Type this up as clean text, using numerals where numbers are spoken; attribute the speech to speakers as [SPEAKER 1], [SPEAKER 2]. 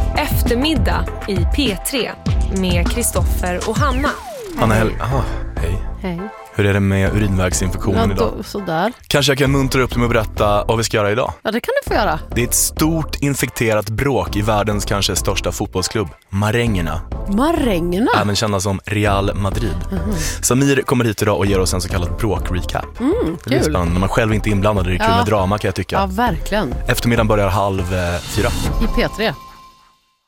[SPEAKER 1] Eftermiddag i P3 med Kristoffer och Hanna.
[SPEAKER 2] Hanna, hej.
[SPEAKER 3] Hej.
[SPEAKER 2] Hur är det med urinvägsinfektionen idag?
[SPEAKER 3] Sådär.
[SPEAKER 2] Kanske jag kan muntra upp dig med att berätta vad vi ska göra idag.
[SPEAKER 3] Ja, det kan du få göra.
[SPEAKER 2] Det är ett stort infekterat bråk i världens kanske största fotbollsklubb, Marängerna.
[SPEAKER 3] Marängerna?
[SPEAKER 2] Även kända som Real Madrid. Samir kommer hit idag och ger oss en så kallad bråk-recap. Det är spännande. När man själv inte är inblandad i det kul med drama, kan jag tycka.
[SPEAKER 3] Ja, verkligen.
[SPEAKER 2] Eftermiddagen börjar 3:30.
[SPEAKER 3] I P3.